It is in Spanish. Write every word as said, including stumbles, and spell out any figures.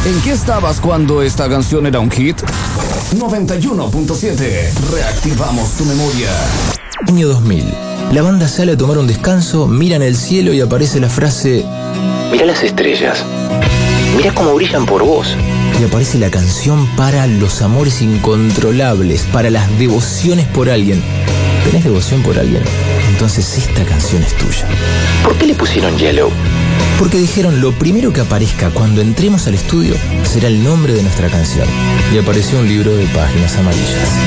¿En qué estabas cuando esta canción era un hit? noventa y uno punto siete. Reactivamos tu memoria. Año dos mil. La banda sale a tomar un descanso, miran el cielo y aparece la frase: mirá las estrellas, mirá cómo brillan por vos. Y aparece la canción para los amores incontrolables, para las devociones por alguien. ¿Tenés devoción por alguien? Entonces esta canción es tuya. ¿Por qué le pusieron Yellow? Porque dijeron, lo primero que aparezca cuando entremos al estudio será el nombre de nuestra canción. Y apareció un libro de páginas amarillas.